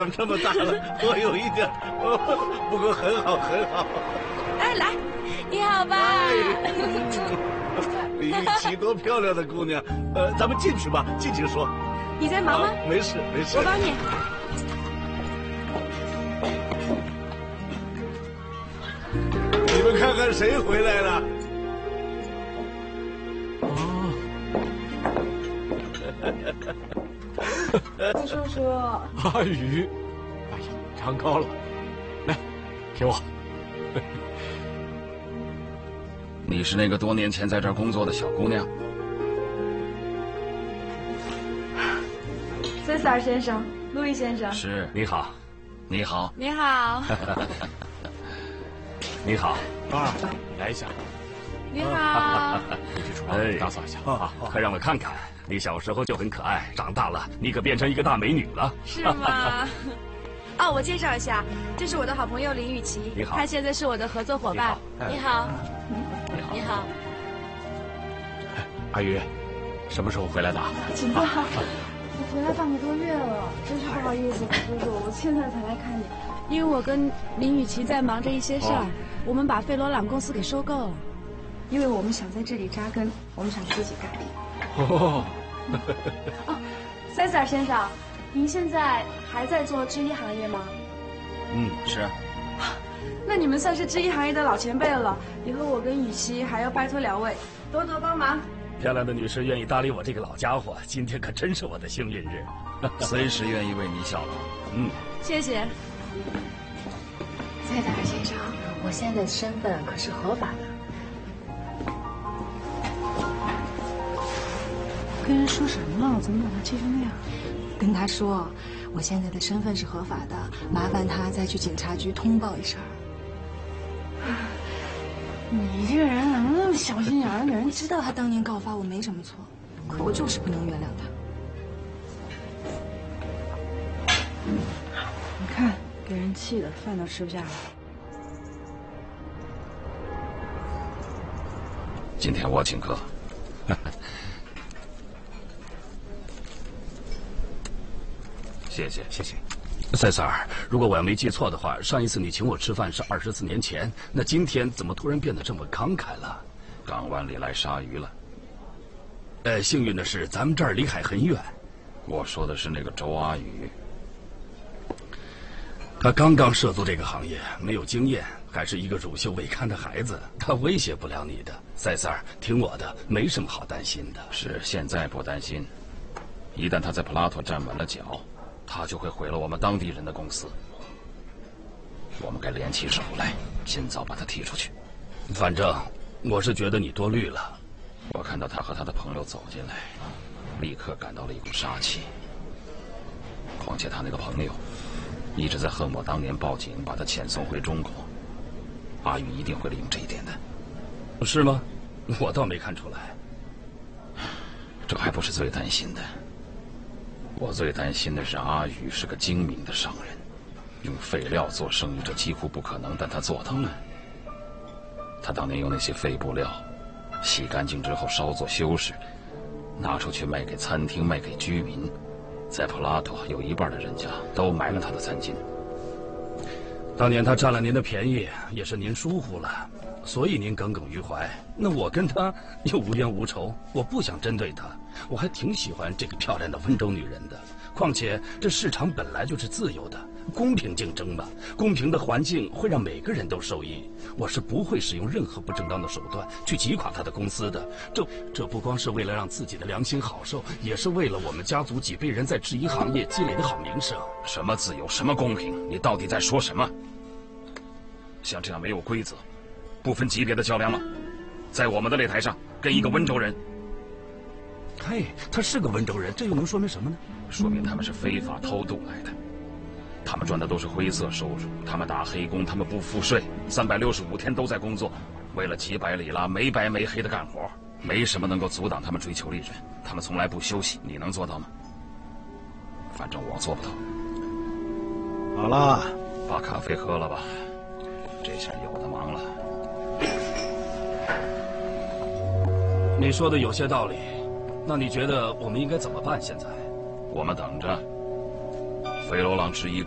长这么大了，我有一点，不过很好很好。 哎，来，你好吧？ 李玉琪多漂亮的姑娘，咱们进去吧，进去说。 你在忙吗？ 没事没事， 我帮你。 你们看看谁回来了？ 魏叔叔， 阿宇，哎呀，长高了，来，给我。 你是那个多年前在这儿工作的小姑娘 Cesar 先生，路易先生， 是。 你好， 你好， 你好， 你好，啊，来一下。 你好， 你去厨房打扫一下啊！快让我看看，你小时候就很可爱，长大了你可变成一个大美女了， 是吗？哦，我介绍一下，这是我的好朋友林雨琪， 你好， 她现在是我的合作伙伴。你好， 你好， 你好。 阿宇，什么时候回来的？ 请坐。我回来半个多月了，真是不好意思，叔叔，我现在才来看你。 因为我跟林雨琪在忙着一些事儿，我们把费罗朗公司给收购了。 因为我们想在这里扎根，我们想自己干。 哦 ，Cesar 先生，您现在还在做制衣行业吗？ 是。 那你们算是制衣行业的老前辈了，以后我跟雨琪还要拜托两位多多帮忙。 漂亮的女士愿意搭理我这个老家伙，今天可真是我的幸运日， 随时愿意为你效劳。 谢谢。 Cesar先生，我现在的身份可是合法的。 跟人说什么了？怎么把他气成那样？ 跟他说，我现在的身份是合法的，麻烦他再去警察局通报一声。 你这个人怎么那么小心眼儿？ 人知道他当年告发我没什么错，可我就是不能原谅他。 你看，给人气的，饭都吃不下了。 今天我请客。 谢谢谢谢，塞萨尔，如果我没记错的话，上一次你请我吃饭是24年前，那今天怎么突然变得这么慷慨了？ 港湾里来杀鱼了。 幸运的是咱们这儿离海很远。 我说的是那个周阿宇， 他刚刚涉足这个行业，没有经验，还是一个乳臭未干的孩子，他威胁不了你的。塞萨尔，听我的，没什么好担心的。 是现在不担心，一旦他在普拉托站稳了脚，他就会毁了我们当地人的公司。我们该联起手来，尽早把他踢出去。 反正我是觉得你多虑了。 我看到他和他的朋友走进来，立刻感到了一股杀气。况且他那个朋友一直在恨我当年报警把他遣送回中国。阿宇一定会利用这一点的。 是吗？我倒没看出来。 这还不是最担心的。我最担心的是阿宇是个精明的商人，用废料做生意这几乎不可能，但他做到了。他当年用那些废布料洗干净之后稍作修饰，拿出去卖给餐厅，卖给居民，在普拉托有一半的人家都买了他的餐巾。 当年他占了您的便宜，也是您疏忽了，所以您耿耿于怀。那我跟他又无冤无仇，我不想针对他，我还挺喜欢这个漂亮的温州女人的。况且这市场本来就是自由的，公平竞争嘛，公平的环境会让每个人都受益。我是不会使用任何不正当的手段去击垮他的公司的。这不光是为了让自己的良心好受，也是为了我们家族几辈人在制衣行业积累的好名声。 什么自由，什么公平？你到底在说什么？像这样没有规则、不分级别的较量吗？在我们的擂台上跟一个温州人。 嘿，他是个温州人，这又能说明什么呢？ 说明他们是非法偷渡来的，他们赚的都是灰色收入，他们打黑工，他们不付税，365天都在工作，为了几百里拉没白没黑的干活，没什么能够阻挡他们追求利润，他们从来不休息，你能做到吗？反正我做不到。 好了， 把咖啡喝了吧，这下有的忙了。 你说的有些道理，那你觉得我们应该怎么办？现在， 我们等着。菲罗朗制衣